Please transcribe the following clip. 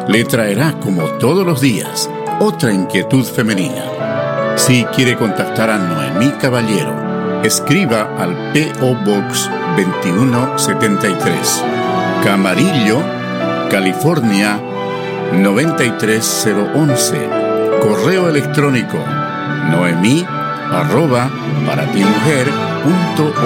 le traerá, como todos los días, otra inquietud femenina. Si quiere contactar a Noemí Caballero, escriba al P.O. Box 2173, Camarillo, California 93011. Correo electrónico noemi@paratimujer.org.